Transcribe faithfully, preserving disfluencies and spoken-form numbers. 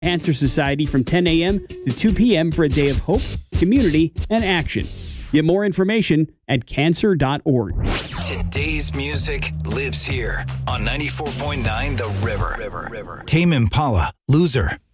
Cancer Society from ten a.m. to two p.m. for a day of hope, community, and action. Get more information at cancer dot org. Today's music lives here on ninety-four point nine The River. River. River. Tame Impala, Loser,